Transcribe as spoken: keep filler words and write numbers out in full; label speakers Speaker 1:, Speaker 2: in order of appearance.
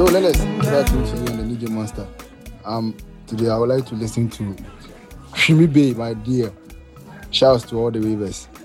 Speaker 1: let us try to see on the D J Monster. Um, today I would like to listen to Shimi Bay, my dear. Shouts to all the waivers.